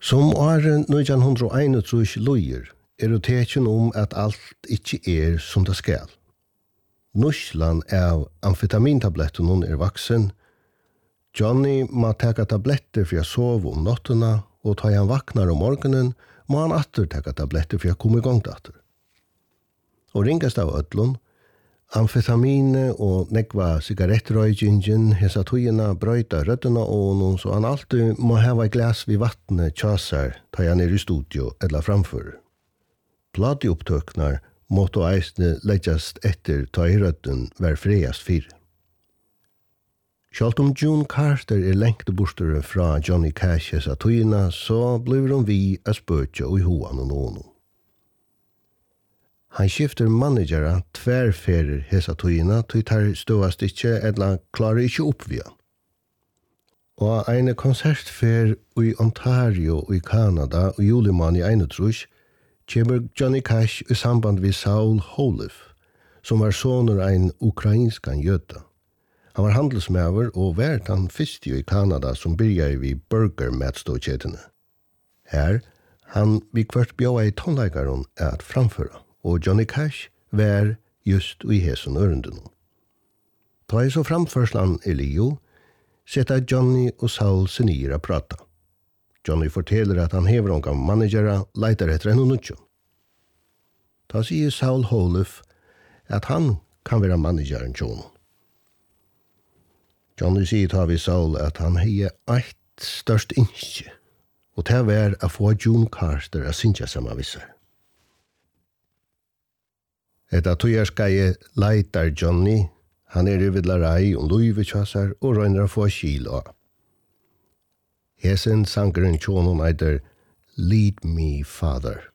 Som åren 1921 løyer det tekjen at alt ikke som det skal. Nuslan av amfetamintabletten vaksen. Johnny må taka tabletter for å sove nottena, og ta han vaknar morgenen, må han atter taka tabletter for å komme i gang datter. Og ringast av ødlun, amfetamine og nekva sigarettrøygingen hesa tøyina brøyta røddena ånum, så han alltid må hava glas vid vattnet tjasar, ta han i studio eller framför. Platiopptøknar måtte eisne leggjast etter ta i rødden var freiast fyr. Sjalt June Carter lengt bortere fra Johnny Cash hesa tøyina, så blir hon vi a spøtja og i hoan og nåno. Han skifter managera tverrferer hesa tøyina, tøy tar støvast ikkje, eller klarer ikkje oppvia. Og ein konsertfer i Ontario i Kanada og julimann i 31, kommer Johnny Cash i samband med Saul Holof, som var sonur ein ukrainskan jøda. Han var handelsmaver og vært han fyrste i Kanada som byrjar vid burger-matståkjetene. Her, han vi kvart bjøa i tonleikaren at framføra, og Johnny Cash var just i hesen ørenden. Ta i så framførslan Elio, setta Johnny og Saul senira prata. Johnny forteller at han hever onka managera leitar etter en unnutjon. Ta sier Saul Holof at han kan være manageren tjonen. Johnny sier ta vi Saul at han hei eit størst innskje, og det var å få June Carter a sinja sama vissar. Etta tøyarskeie leitar Johnny, han i vidlarei luive tjassar og røyner å få skil av. Hesen sangeren tjonen eider Lead Me, Father.